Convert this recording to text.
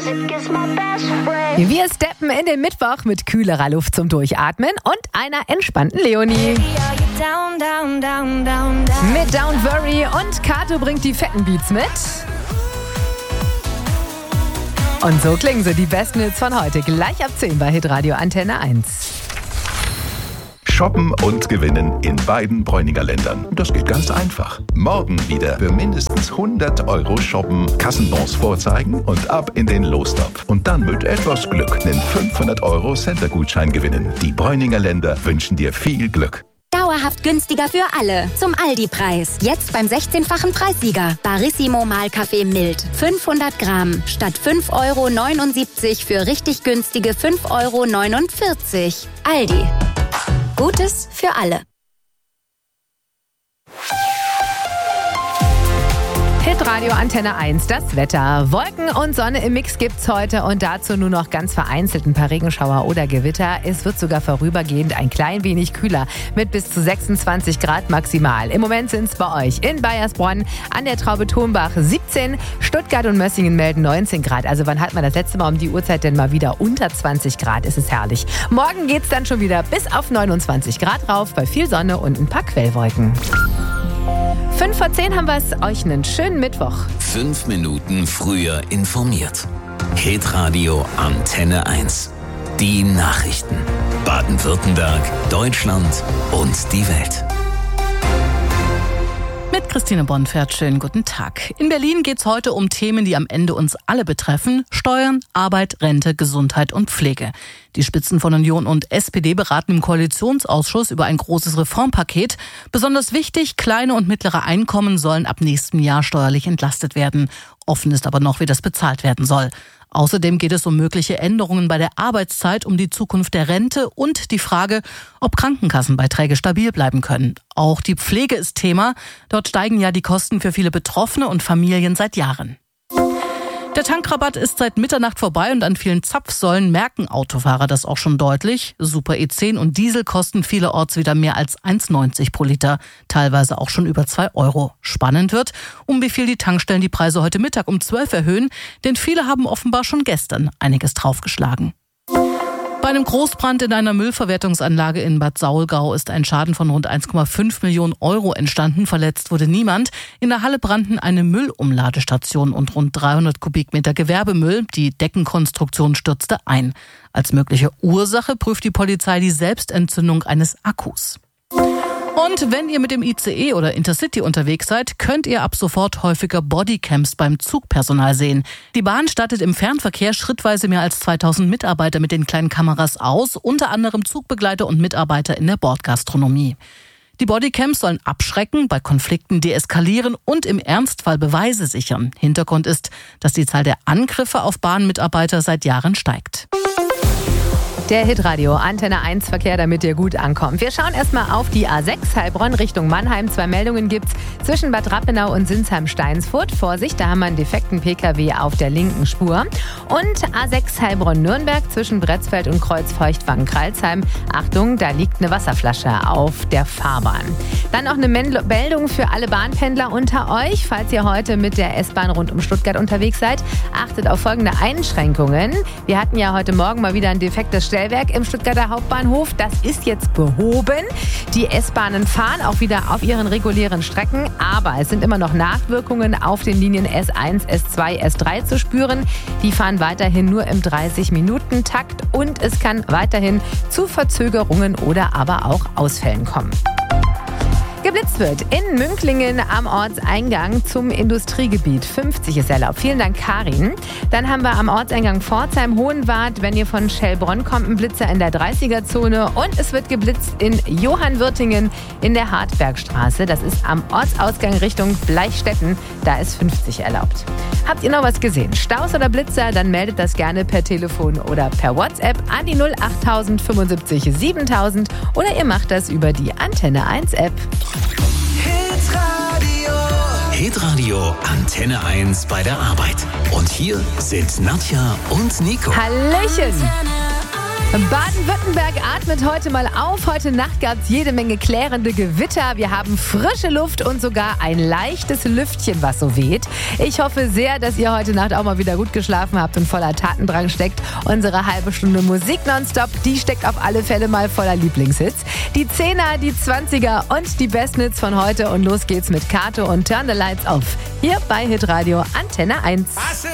Wir steppen in den Mittwoch mit kühlerer Luft zum Durchatmen und einer entspannten Leonie. Mit Don't Worry und Kato bringt die fetten Beats mit. Und so klingen sie, die besten Hits von heute. Gleich ab 10 bei Hitradio Antenne 1. Shoppen und gewinnen in beiden Bräuninger Ländern. Das geht ganz einfach. Morgen wieder für mindestens 100 € shoppen, Kassenbons vorzeigen und ab in den Lostopf. Und dann mit etwas Glück einen 500 € Center-Gutschein gewinnen. Die Bräuninger Länder wünschen dir viel Glück. Dauerhaft günstiger für alle. Zum Aldi-Preis. Jetzt beim 16-fachen Preissieger. Barissimo Mahlkaffee mild. 500 Gramm. Statt 5,79 € für richtig günstige 5,49 €. Aldi. Gutes für alle. Hitradio Antenne 1, das Wetter. Wolken und Sonne im Mix gibt's heute und dazu nur noch ganz vereinzelt ein paar Regenschauer oder Gewitter. Es wird sogar vorübergehend ein klein wenig kühler mit bis zu 26 Grad maximal. Im Moment sind's bei euch in Baiersbronn, an der Traube-Turmbach 17, Stuttgart und Mössingen melden 19 Grad. Also wann hat man das letzte Mal um die Uhrzeit denn mal wieder unter 20 Grad? Es ist herrlich. Morgen geht's dann schon wieder bis auf 29 Grad rauf bei viel Sonne und ein paar Quellwolken. 5 vor 10 haben wir es. Euch einen schönen Mittwoch. 5 Minuten früher informiert. Hitradio Antenne 1. Die Nachrichten. Baden-Württemberg, Deutschland und die Welt. Mit Christine Bonfert, schönen guten Tag. In Berlin geht es heute um Themen, die am Ende uns alle betreffen. Steuern, Arbeit, Rente, Gesundheit und Pflege. Die Spitzen von Union und SPD beraten im Koalitionsausschuss über ein großes Reformpaket. Besonders wichtig, kleine und mittlere Einkommen sollen ab nächstem Jahr steuerlich entlastet werden. Offen ist aber noch, wie das bezahlt werden soll. Außerdem geht es um mögliche Änderungen bei der Arbeitszeit, um die Zukunft der Rente und die Frage, ob Krankenkassenbeiträge stabil bleiben können. Auch die Pflege ist Thema. Dort steigen ja die Kosten für viele Betroffene und Familien seit Jahren. Der Tankrabatt ist seit Mitternacht vorbei und an vielen Zapfsäulen merken Autofahrer das auch schon deutlich. Super E10 und Diesel kosten vielerorts wieder mehr als 1,90 pro Liter, teilweise auch schon über 2 €. Spannend wird, um wie viel die Tankstellen die Preise heute Mittag um 12 erhöhen, denn viele haben offenbar schon gestern einiges draufgeschlagen. Bei einem Großbrand in einer Müllverwertungsanlage in Bad Saulgau ist ein Schaden von rund 1,5 Millionen € entstanden. Verletzt wurde niemand. In der Halle brannten eine Müllumladestation und rund 300 Kubikmeter Gewerbemüll. Die Deckenkonstruktion stürzte ein. Als mögliche Ursache prüft die Polizei die Selbstentzündung eines Akkus. Und wenn ihr mit dem ICE oder Intercity unterwegs seid, könnt ihr ab sofort häufiger Bodycams beim Zugpersonal sehen. Die Bahn stattet im Fernverkehr schrittweise mehr als 2000 Mitarbeiter mit den kleinen Kameras aus, unter anderem Zugbegleiter und Mitarbeiter in der Bordgastronomie. Die Bodycams sollen abschrecken, bei Konflikten deeskalieren und im Ernstfall Beweise sichern. Hintergrund ist, dass die Zahl der Angriffe auf Bahnmitarbeiter seit Jahren steigt. Der Hitradio Antenne 1 Verkehr, damit ihr gut ankommt. Wir schauen erstmal auf die A6 Heilbronn Richtung Mannheim. 2 Meldungen gibt's zwischen Bad Rappenau und Sinsheim-Steinsfurt. Vorsicht, da haben wir einen defekten PKW auf der linken Spur. Und A6 Heilbronn-Nürnberg zwischen Bretzfeld und Kreuz-Feuchtwangen-Kralsheim. Achtung, da liegt eine Wasserflasche auf der Fahrbahn. Dann noch eine Meldung für alle Bahnpendler unter euch. Falls ihr heute mit der S-Bahn rund um Stuttgart unterwegs seid, achtet auf folgende Einschränkungen. Wir hatten ja heute Morgen mal wieder ein defektes Stellwerk im Stuttgarter Hauptbahnhof. Das ist jetzt behoben. Die S-Bahnen fahren auch wieder auf ihren regulären Strecken, aber es sind immer noch Nachwirkungen auf den Linien S1, S2, S3 zu spüren. Die fahren weiterhin nur im 30-Minuten-Takt und es kann weiterhin zu Verzögerungen oder aber auch Ausfällen kommen. Geblitzt wird in Münklingen am Ortseingang zum Industriegebiet. 50 ist erlaubt. Vielen Dank, Karin. Dann haben wir am Ortseingang Pforzheim, Hohenwart, wenn ihr von Schellbronn kommt, ein Blitzer in der 30er-Zone. Und es wird geblitzt in Johannwürtingen in der Hartbergstraße. Das ist am Ortsausgang Richtung Bleichstätten. Da ist 50 erlaubt. Habt ihr noch was gesehen? Staus oder Blitzer? Dann meldet das gerne per Telefon oder per WhatsApp an die 08000 75 7000 oder ihr macht das über die Antenne 1 App. Hitradio Antenne 1 bei der Arbeit. Und hier sind Nadja und Nico. Hallöchen! Baden-Württemberg atmet heute mal auf. Heute Nacht gab es jede Menge klärende Gewitter. Wir haben frische Luft und sogar ein leichtes Lüftchen, was so weht. Ich hoffe sehr, dass ihr heute Nacht auch mal wieder gut geschlafen habt und voller Tatendrang steckt. Unsere halbe Stunde Musik nonstop, die steckt auf alle Fälle mal voller Lieblingshits. Die 10er, die 20er und die besten Hits von heute. Und los geht's mit Kato und Turn the Lights Off. Hier bei Hitradio Antenne 1.